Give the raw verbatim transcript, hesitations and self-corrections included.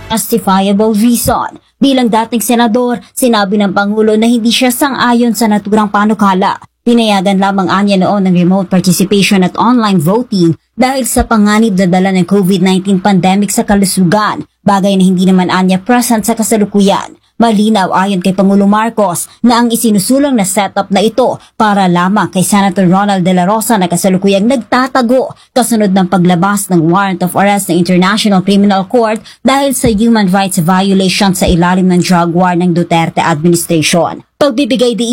justifiable reason. Bilang dating senador, sinabi ng Pangulo na hindi siya sang-ayon sa naturang panukala. Pinayagan lamang anya noon ng remote participation at online voting dahil sa panganib na dala ng COVID nineteen pandemic sa kalusugan, bagay na hindi naman anya present sa kasalukuyan. Malinaw ayon kay Pangulo Marcos na ang isinusulong na setup na ito para lamang kay Senator Ronald De La Rosa na kasalukuyang nagtatago kasunod ng paglabas ng warrant of arrest ng International Criminal Court dahil sa human rights violation sa ilalim ng drug war ng Duterte administration. Pagbibigay